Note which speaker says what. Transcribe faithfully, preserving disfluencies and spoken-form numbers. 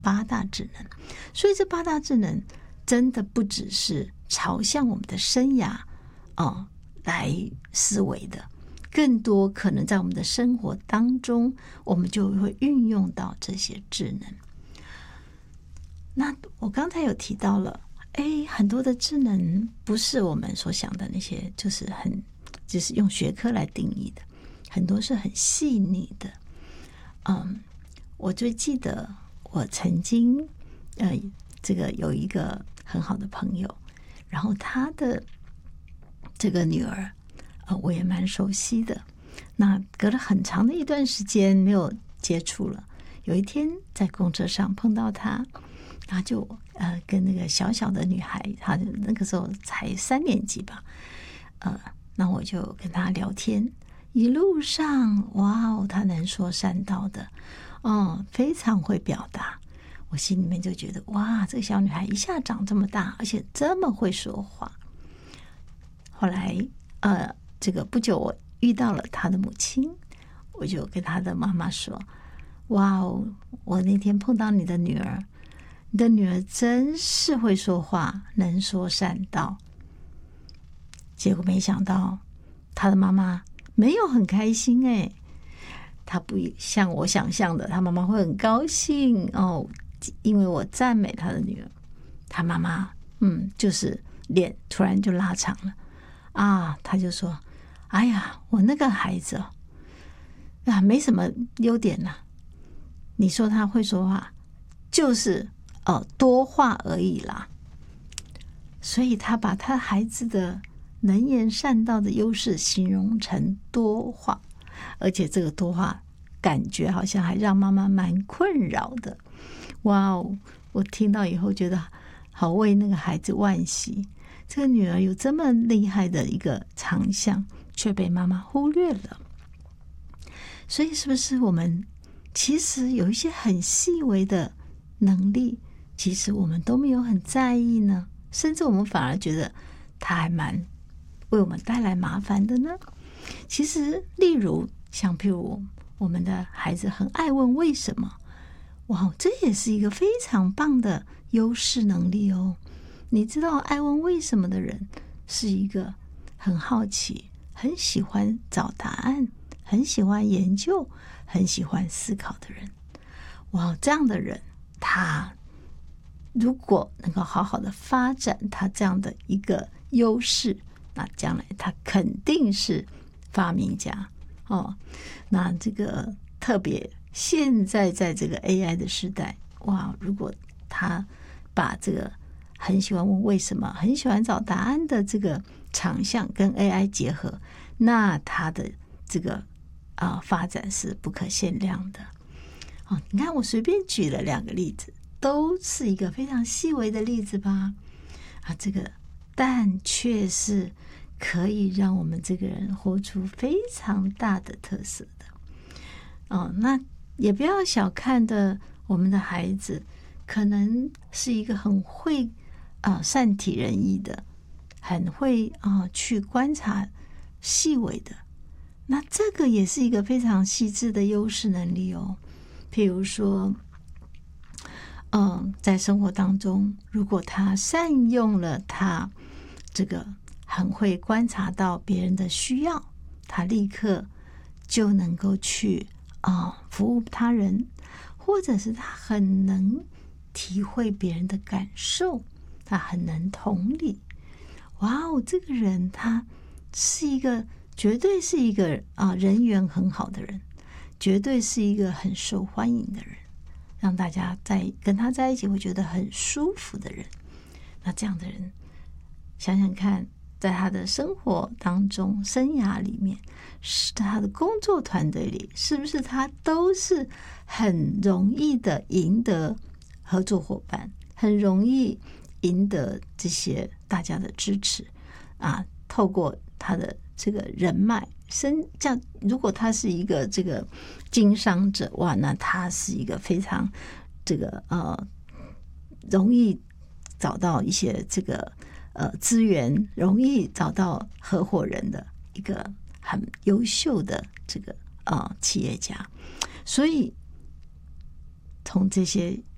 Speaker 1: 八大智能。所以这八大智能真的不只是朝向我们的生涯哦来思维的，更多可能在我们的生活当中，我们就会运用到这些智能。那我刚才有提到了，哎，很多的智能不是我们所想的那些，就是很就是用学科来定义的，很多是很细腻的。嗯，我最记得我曾经呃，这个有一个很好的朋友，然后他的这个女儿，呃，我也蛮熟悉的。那隔了很长的一段时间没有接触了，有一天在公车上碰到他。他就呃跟那个小小的女孩，她那个时候才三年级吧，呃，那我就跟她聊天，一路上哇哦，她能说善道的，哦，非常会表达，我心里面就觉得哇，这个小女孩一下长这么大，而且这么会说话。后来呃，这个不久我遇到了她的母亲，我就跟她的妈妈说，哇哦，我那天碰到你的女儿。你的女儿真是会说话，能说善道。结果没想到，她的妈妈没有很开心哎，她不像我想象的，她妈妈会很高兴哦，因为我赞美她的女儿。她妈妈嗯，就是脸突然就拉长了啊，她就说：“哎呀，我那个孩子哦，啊，没什么优点呐、啊。你说他会说话，就是。”哦，多话而已啦，所以他把他孩子的能言善道的优势形容成多话，而且这个多话感觉好像还让妈妈蛮困扰的。哇哦！我听到以后觉得好为那个孩子惋惜，这个女儿有这么厉害的一个长项，却被妈妈忽略了。所以是不是我们其实有一些很细微的能力，其实我们都没有很在意呢，甚至我们反而觉得它还蛮为我们带来麻烦的呢。其实例如像譬如我们的孩子很爱问为什么，哇，这也是一个非常棒的优势能力哦。你知道爱问为什么的人是一个很好奇，很喜欢找答案，很喜欢研究，很喜欢思考的人。哇，这样的人他如果能够好好的发展他这样的一个优势，那将来他肯定是发明家哦。那这个特别现在在这个 A I 的时代，哇，如果他把这个很喜欢问为什么，很喜欢找答案的这个长项跟 A I 结合，那他的这个啊、呃、发展是不可限量的。哦，你看我随便举了两个例子，都是一个非常细微的例子吧？啊，这个但却是可以让我们这个人活出非常大的特色的。哦，那也不要小看的我们的孩子，可能是一个很会啊、呃、善体人意的，很会啊、呃、去观察细微的。那这个也是一个非常细致的优势能力哦。譬如说，嗯，在生活当中，如果他善用了他这个很会观察到别人的需要，他立刻就能够去啊、呃、服务他人，或者是他很能体会别人的感受，他很能同理。哇哦，这个人他是一个绝对是一个啊、呃、人缘很好的人，绝对是一个很受欢迎的人，让大家在跟他在一起会觉得很舒服的人。那这样的人，想想看，在他的生活当中、生涯里面，是他的工作团队里，是不是他都是很容易的赢得合作伙伴，很容易赢得这些大家的支持啊？透过他的这个人脉。生这样，如果他是一个这个经商者，哇，那他是一个非常这个呃容易找到一些这个呃资源，容易找到合伙人的一个很优秀的这个呃企业家。所以从这些